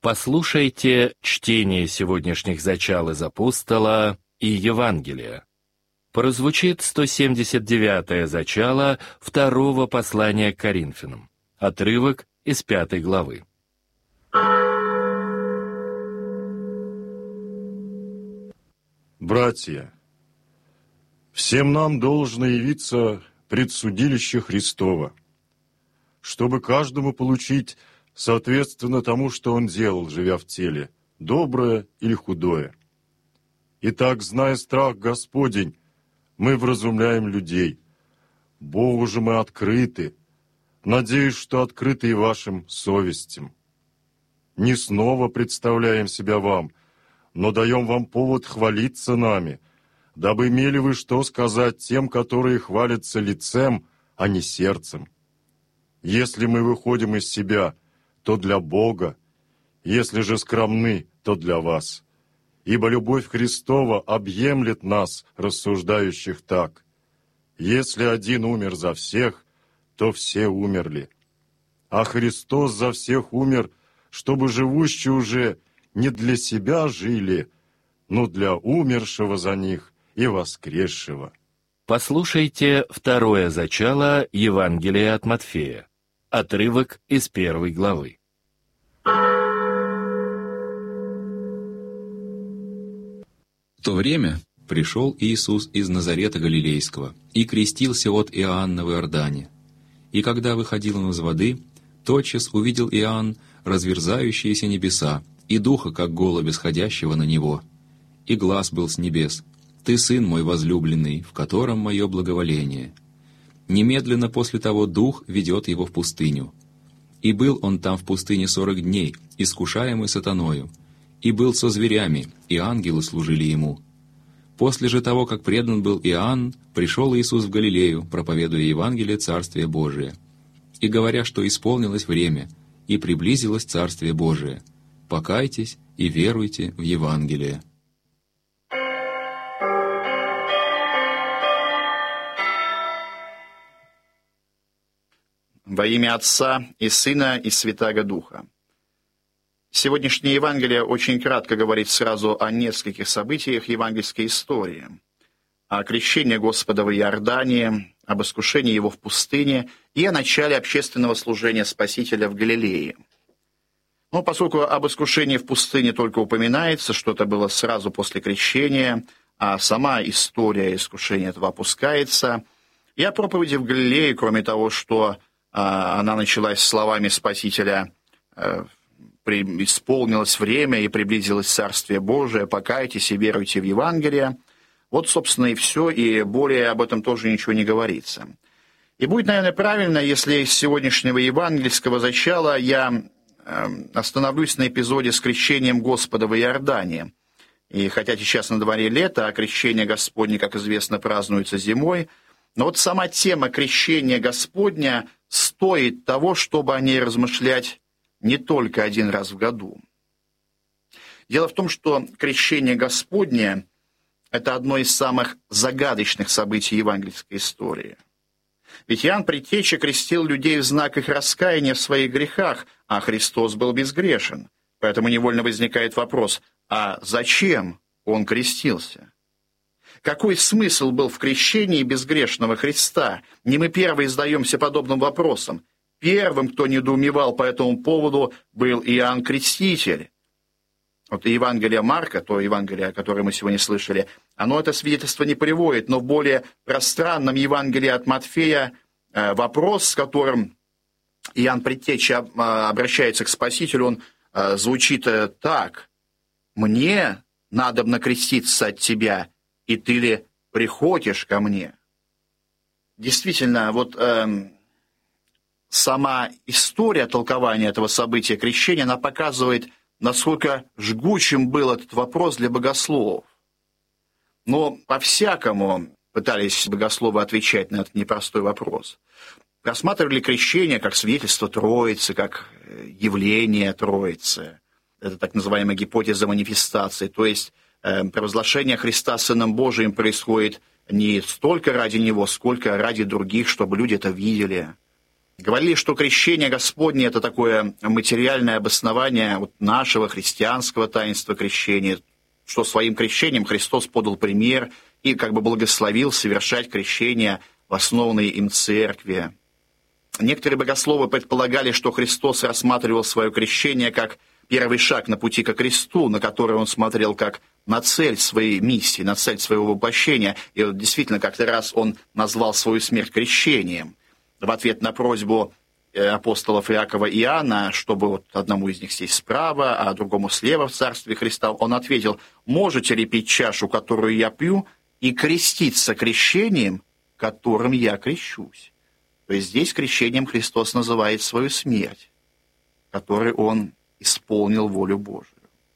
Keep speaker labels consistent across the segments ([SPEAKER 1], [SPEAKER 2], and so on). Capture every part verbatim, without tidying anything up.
[SPEAKER 1] Послушайте чтение сегодняшних зачал из апостола и Евангелия. Прозвучит сто семьдесят девятое зачало второго послания к Коринфянам. Отрывок из пятой главы.
[SPEAKER 2] Братья, всем нам должно явиться предсудилище Христова, чтобы каждому получить соответственно тому, что он делал, живя в теле, доброе или худое. Итак, зная страх Господень, мы вразумляем людей. Богу же мы открыты, надеюсь, что открыты и вашим совестям. Не снова представляем себя вам, но даем вам повод хвалиться нами, дабы имели вы что сказать тем, которые хвалятся лицем, а не сердцем. Если мы выходим из себя, то для Бога, если же скромны, то для вас. Ибо любовь Христова объемлет нас, рассуждающих так. Если один умер за всех, то все умерли. А Христос за всех умер, чтобы живущие уже не для себя жили, но для умершего за них и воскресшего.
[SPEAKER 1] Послушайте второе зачало Евангелия от Матфея. Отрывок из первой главы.
[SPEAKER 3] В то время пришел Иисус из Назарета Галилейского и крестился от Иоанна в Иордане. И когда выходил он из воды, тотчас увидел Иоанн разверзающиеся небеса и духа, как голубя, сходящего на него. И глас был с небес: «Ты сын мой возлюбленный, в котором мое благоволение». Немедленно после того дух ведет его в пустыню. И был он там в пустыне сорок дней, искушаемый сатаною, и был со зверями, и ангелы служили ему. После же того, как предан был Иоанн, пришел Иисус в Галилею, проповедуя Евангелие Царствия Божия, и говоря, что исполнилось время, и приблизилось Царствие Божие. Покайтесь и веруйте в Евангелие.
[SPEAKER 4] Во имя Отца и Сына и Святаго Духа. Сегодняшнее Евангелие очень кратко говорит сразу о нескольких событиях евангельской истории. О крещении Господа в Иордане, об искушении Его в пустыне и о начале общественного служения Спасителя в Галилее. Но поскольку об искушении в пустыне только упоминается, что это было сразу после крещения, а сама история искушения этого опускается, и о проповеди в Галилее, кроме того, что она началась словами Спасителя: «Исполнилось время и приблизилось Царствие Божие, покайтесь и веруйте в Евангелие». Вот, собственно, и все, и более об этом тоже ничего не говорится. И будет, наверное, правильно, если из сегодняшнего евангельского зачала я остановлюсь на эпизоде с крещением Господа в Иордане. И хотя сейчас на дворе лето, а крещение Господне, как известно, празднуется зимой, но вот сама тема крещения Господня стоит того, чтобы о ней размышлять не только один раз в году. Дело в том, что крещение Господне – это одно из самых загадочных событий евангельской истории. Ведь Иоанн Предтеча крестил людей в знак их раскаяния в своих грехах, а Христос был безгрешен. Поэтому невольно возникает вопрос: а зачем он крестился? Какой смысл был в крещении безгрешного Христа? Не мы первые задаемся подобным вопросом. Первым, кто недоумевал по этому поводу, был Иоанн Креститель. Вот Евангелие Марка, то Евангелие, которое мы сегодня слышали, оно это свидетельство не приводит, но в более пространном Евангелии от Матфея вопрос, с которым Иоанн Предтеча обращается к Спасителю, он звучит так: «Мне надобно креститься от тебя, и ты ли приходишь ко мне?» Действительно, вот э, сама история толкования этого события крещения, она показывает, насколько жгучим был этот вопрос для богословов. Но по-всякому пытались богословы отвечать на этот непростой вопрос. Рассматривали крещение как свидетельство Троицы, как явление Троицы. Это так называемая гипотеза манифестации, то есть провозглашение Христа Сыном Божиим происходит не столько ради Него, сколько ради других, чтобы люди это видели. Говорили, что крещение Господне – это такое материальное обоснование вот нашего христианского таинства крещения, что своим крещением Христос подал пример и как бы благословил совершать крещение в основанной им церкви. Некоторые богословы предполагали, что Христос рассматривал свое крещение как первый шаг на пути ко кресту, на который он смотрел как на цель своей миссии, на цель своего воплощения. И вот действительно, как-то раз он назвал свою смерть крещением. В ответ на просьбу апостолов Иакова и Иоанна, чтобы вот одному из них сесть справа, а другому слева в Царстве Христа, он ответил: «Можете ли пить чашу, которую я пью, и креститься крещением, которым я крещусь?» То есть здесь крещением Христос называет свою смерть, которой он исполнил волю Божию.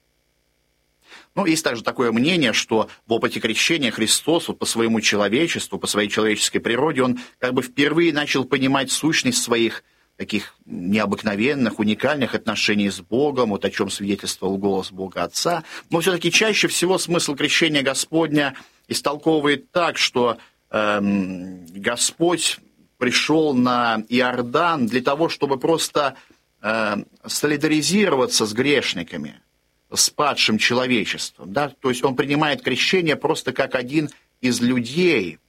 [SPEAKER 4] Ну, есть также такое мнение, что в опыте крещения Христос вот по своему человечеству, по своей человеческой природе, он как бы впервые начал понимать сущность своих таких необыкновенных, уникальных отношений с Богом, вот о чем свидетельствовал голос Бога Отца. Но все-таки чаще всего смысл крещения Господня истолковывает так, что эм, Господь пришел на Иордан для того, чтобы просто э, солидаризироваться с грешниками, с падшим человечеством. Да? То есть он принимает крещение просто как один из людей,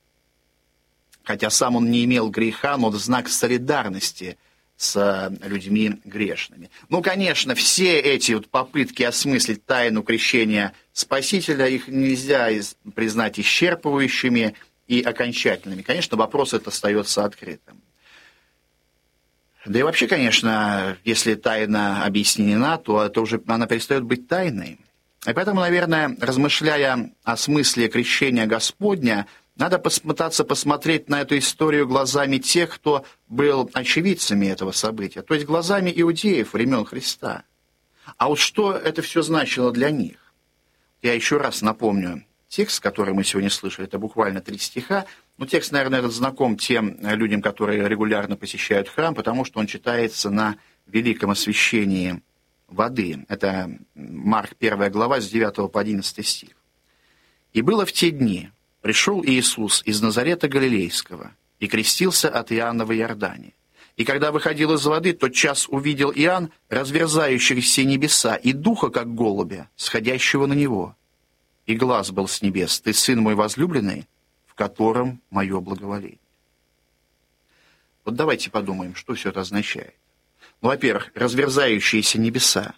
[SPEAKER 4] хотя сам он не имел греха, но в знак солидарности с людьми грешными. Ну, конечно, все эти вот попытки осмыслить тайну крещения Спасителя, их нельзя признать исчерпывающими и окончательными. Конечно, вопрос этот остается открытым. Да и вообще, конечно, если тайна объяснена, то это уже она перестает быть тайной. И поэтому, наверное, размышляя о смысле крещения Господня, надо попытаться посмотреть на эту историю глазами тех, кто был очевидцами этого события, то есть глазами иудеев времен Христа. А вот что это все значило для них? Я еще раз напомню текст, который мы сегодня слышали, это буквально три стиха. Ну, текст, наверное, этот знаком тем людям, которые регулярно посещают храм, потому что он читается на великом освящении воды. Это Марк первая глава, с девятого по одиннадцатый стих. «И было в те дни, пришел Иисус из Назарета Галилейского и крестился от Иоанна в Иордане. И когда выходил из воды, тотчас увидел Иоанн разверзающихся небеса и духа, как голубя, сходящего на него. И глас был с небес: «Ты, сын мой возлюбленный, в котором мое благоволение». Вот давайте подумаем, что все это означает. Ну, во-первых, разверзающиеся небеса.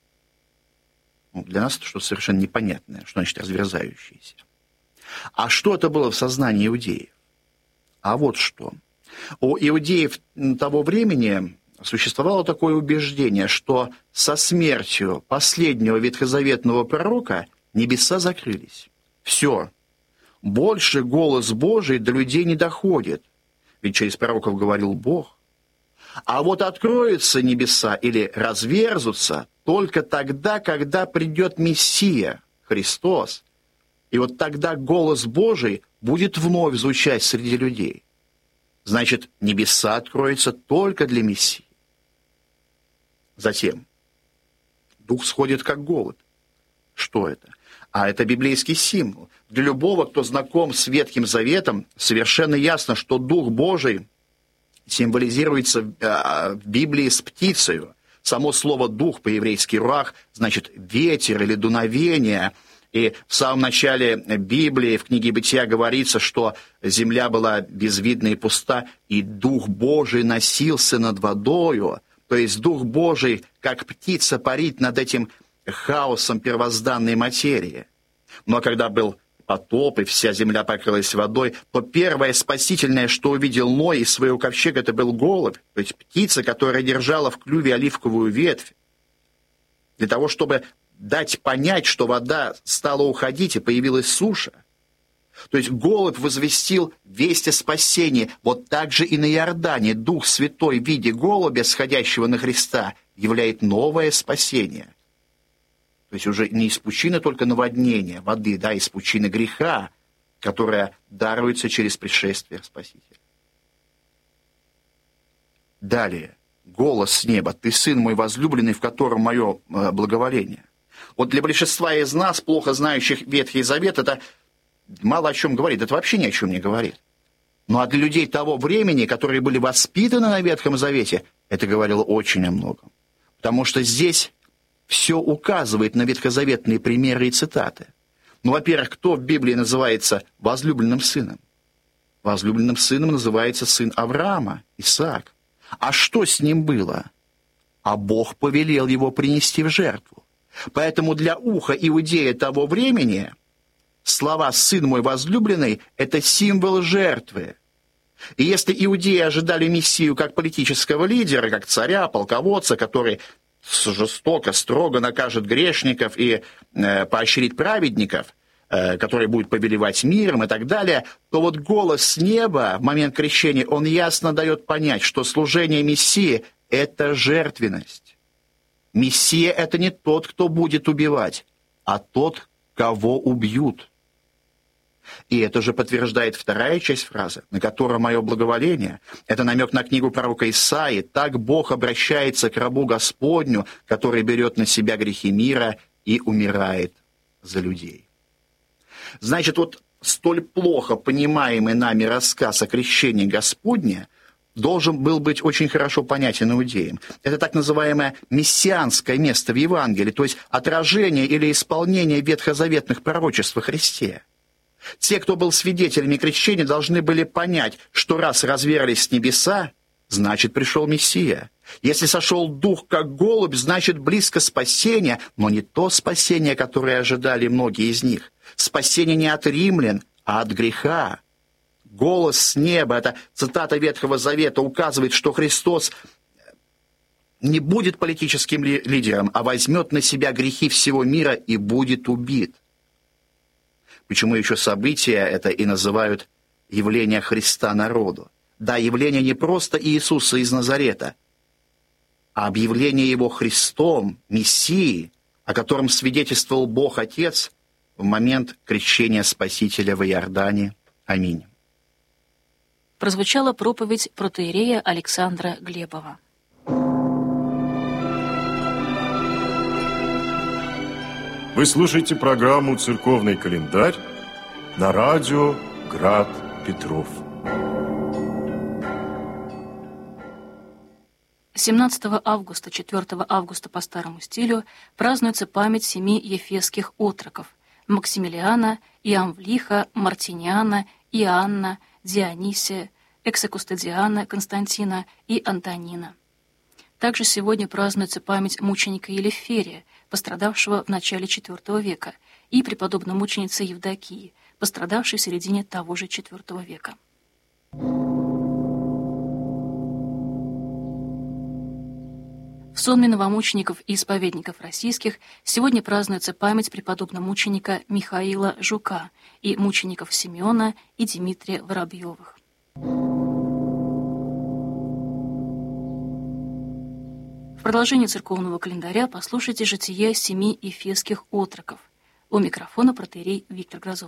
[SPEAKER 4] Ну, для нас это что-то совершенно непонятное, что значит разверзающиеся. А что это было в сознании иудеев? А вот что. У иудеев того времени существовало такое убеждение, что со смертью последнего ветхозаветного пророка небеса закрылись. Все. Больше голос Божий до людей не доходит. Ведь через пророков говорил Бог. А вот откроются небеса или разверзутся только тогда, когда придет Мессия, Христос. И вот тогда голос Божий будет вновь звучать среди людей. Значит, небеса откроются только для Мессии. Затем Дух сходит как голубь. Что это? А это библейский символ. Для любого, кто знаком с Ветхим Заветом, совершенно ясно, что Дух Божий символизируется в Библии с птицею. Само слово «дух» по-еврейски «руах» значит «ветер» или «дуновение». И в самом начале Библии, в книге Бытия, говорится, что земля была безвидна и пуста, и Дух Божий носился над водою. То есть Дух Божий, как птица, парит над этим хаосом первозданной материи. Но когда был потоп, и вся земля покрылась водой, то первое спасительное, что увидел Ной из своего ковчега, это был голубь, то есть птица, которая держала в клюве оливковую ветвь. Для того, чтобы дать понять, что вода стала уходить и появилась суша. То есть голубь возвестил весть о спасении. Вот так же и на Иордане Дух Святой в виде голубя, сходящего на Христа, являет новое спасение. То есть уже не из пучины только наводнения воды, да, из пучины греха, которая даруется через пришествие Спасителя. Далее. Голос с неба: «Ты, сын мой возлюбленный, в котором мое благоволение». Вот для большинства из нас, плохо знающих Ветхий Завет, это мало о чем говорит, это вообще ни о чем не говорит. Ну а для людей того времени, которые были воспитаны на Ветхом Завете, это говорило очень о многом. Потому что здесь все указывает на ветхозаветные примеры и цитаты. Ну, во-первых, кто в Библии называется возлюбленным сыном? Возлюбленным сыном называется сын Авраама, Исаак. А что с ним было? А Бог повелел его принести в жертву. Поэтому для уха иудея того времени слова «сын мой возлюбленный» — это символ жертвы. И если иудеи ожидали Мессию как политического лидера, как царя, полководца, который жестоко, строго накажет грешников и э, поощрит праведников, э, который будет повелевать миром и так далее, то вот голос с неба в момент крещения, он ясно дает понять, что служение Мессии — это жертвенность. Мессия — это не тот, кто будет убивать, а тот, кого убьют. И это же подтверждает вторая часть фразы, на которой мое благоволение. Это намек на книгу пророка Исаии. Так Бог обращается к рабу Господню, который берет на себя грехи мира и умирает за людей. Значит, вот столь плохо понимаемый нами рассказ о крещении Господне должен был быть очень хорошо понятен иудеям. Это так называемое мессианское место в Евангелии, то есть отражение или исполнение ветхозаветных пророчеств о Христе. Те, кто был свидетелями крещения, должны были понять, что раз разверзлись небеса, значит, пришел Мессия. Если сошел Дух как голубь, значит, близко спасение, но не то спасение, которое ожидали многие из них. Спасение не от римлян, а от греха. Голос с неба, это цитата Ветхого Завета, указывает, что Христос не будет политическим ли- лидером, а возьмет на себя грехи всего мира и будет убит. Почему еще события это и называют явление Христа народу? Да, явление не просто Иисуса из Назарета, а объявление Его Христом, Мессией, о котором свидетельствовал Бог Отец в момент крещения Спасителя в Иордане. Аминь.
[SPEAKER 5] Прозвучала проповедь протоиерея Александра Глебова.
[SPEAKER 2] Вы слушаете программу «Церковный календарь» на радио «Град Петров».
[SPEAKER 5] семнадцатого августа, четвёртого августа по старому стилю празднуется память семи ефесских отроков – Максимилиана, Иамвлиха, Мартиниана, Иоанна, Дионисия, Эксокустадиана, Константина и Антонина. Также сегодня празднуется память мученика Елеферия, пострадавшего в начале четвёртого века, и преподобной мученицы Евдокии, пострадавшей в середине того же четвёртого века. В сонме новомучеников и исповедников российских сегодня празднуется память преподобного мученика Михаила Жука и мучеников Симеона и Дмитрия Воробьевых. В продолжении церковного календаря послушайте житие семи ефесских отроков. У микрофона протоиерей Виктор Грозовский.